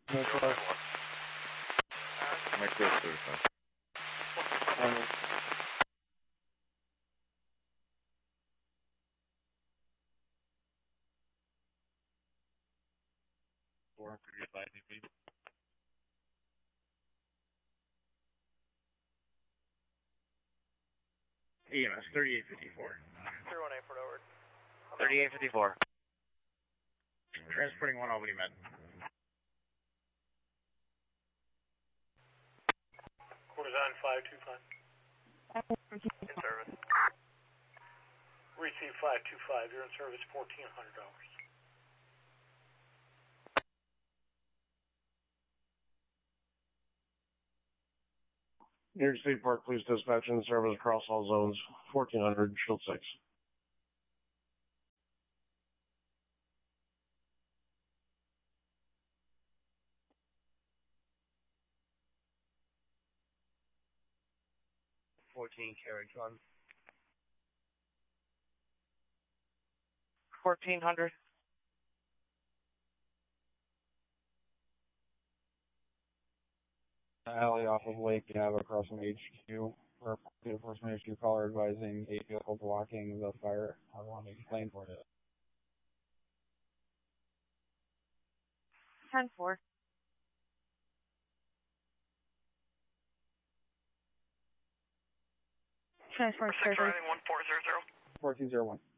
Northwest. My clear 35. Four, could you advise me, please? EMS 3854. 018 Fort Edward. 3854. Transporting 1 Albany Med. Courtesan 525. In service. Receive 525. You're in service $1,400. New York State Park Police dispatch in service across all zones. 1400, Shield 6. Carriage 1. 1400. Alley off of Lake Ave across from HQ. Or Enforcement HQ caller advising 8 vehicles blocking the fire. I want to explain for it. 10-4. Transfer service. 1400. 4201.